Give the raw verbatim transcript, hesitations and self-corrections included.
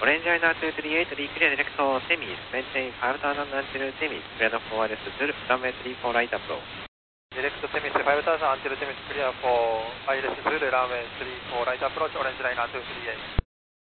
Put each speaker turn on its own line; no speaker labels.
Orange line nine two three eight, clear direct to Temis, maintain five thousand until Temis, clear for S two, runway three four right approach.
Direct to Temis five thousand until Temis, clear for I L S two, runway three four right approach, Orange line nine two three eight.